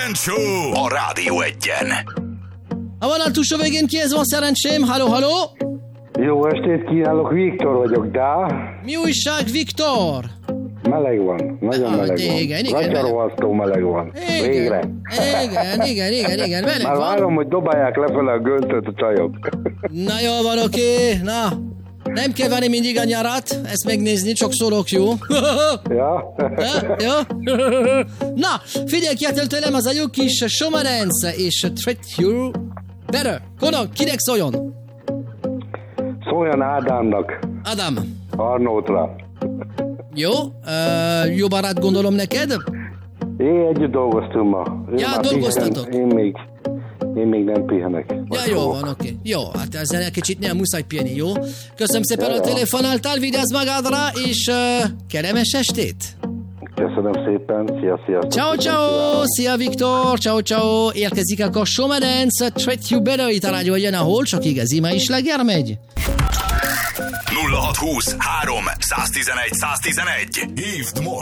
Show a Rádió Egyen. A vonal túlsó végén kihez van szerencsém? Halló, halló! Jó estét kívánok, Viktor vagyok, de... Mi újság, Viktor? Meleg van, nagyon meleg van. Igen. Ratyarolvasztó meleg van. Végre. Igen, meleg Már van. várom, hogy dobálják lefele a göntöt a csajok. Na jó van, oké. Na, nem kell venni mindig a nyarat, ezt megnézni, csak szólok, jó? Ja? Jó? Na, figyelj ki, tőlem az a jó kis Somarence és Treat You Better. Kodok, kinek szóljon? Szóljon Ádámnak, Adam. Arnótra. Jó? Jó barát gondolom neked? Én együtt dolgoztunk ma. Ja, már dolgoztatok. pihenem, én még nem pihenek. Ja, jó van, oké. Jó, hát ezzel egy kicsit nem muszáj pihenni, jó? Köszönöm szépen, a telefonáltál, vigyázz magadra, és kellemes estét! Köszönöm szépen, szia. Ciao, szia Viktor, ciao. Érkezik a Somarence, Treat You Better, itt a Rádió Egyen, ahol csak igazi ma is leger megy. 0620 3 111 111. Hívd most!